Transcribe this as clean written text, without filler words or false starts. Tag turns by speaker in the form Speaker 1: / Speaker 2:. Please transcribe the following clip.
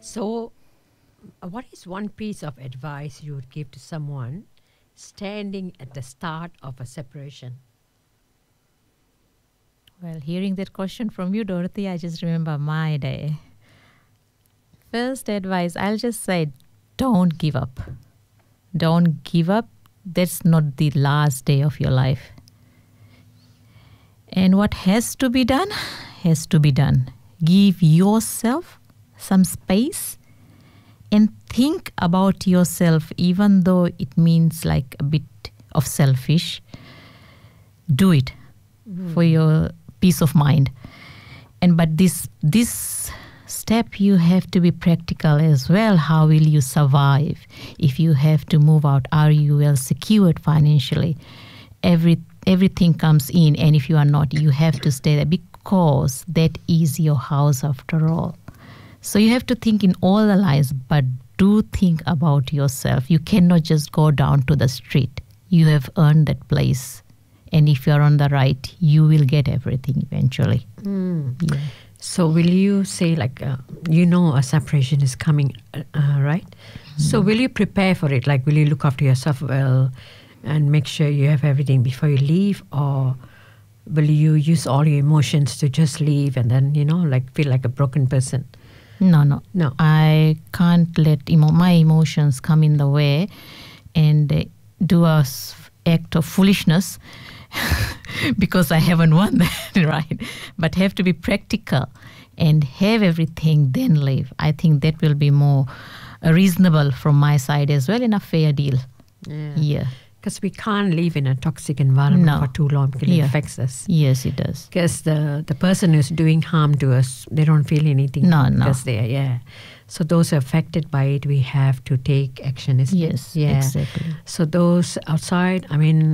Speaker 1: So, what is one piece of advice you would give to someone standing at the start of a separation?
Speaker 2: Well, hearing that question from you, Dorothy, I just remember my day. First advice, I'll just say, don't give up. Don't give up. That's not the last day of your life. And what has to be done, has to be done. Give yourself some space and think about yourself, even though it means like a bit of selfish. Do it for your peace of mind. But this step, you have to be practical as well. How will you survive if you have to move out? Are you well secured financially? Everything comes in, and if you are not, you have to stay there because that is your house after all. So you have to think in all the lines, but do think about yourself. You cannot just go down to the street. You have earned that place. And if you're on the right, you will get everything eventually. Yeah.
Speaker 1: So will you say a separation is coming, right? So will you prepare for it? Like, will you look after yourself well and make sure you have everything before you leave? Or will you use all your emotions to just leave and then, feel like a broken person?
Speaker 2: No.
Speaker 1: No.
Speaker 2: I can't let my emotions come in the way and do a act of foolishness because I haven't won that, right? But have to be practical and have everything, then leave. I think that will be more reasonable from my side as well, and a fair deal. Yeah.
Speaker 1: Because we can't live in a toxic environment for too long because it affects us.
Speaker 2: Yes, it does.
Speaker 1: Because the person who's doing harm to us, they don't feel anything.
Speaker 2: No.
Speaker 1: Because so those affected by it, we have to take action.
Speaker 2: Yes, exactly.
Speaker 1: So those outside,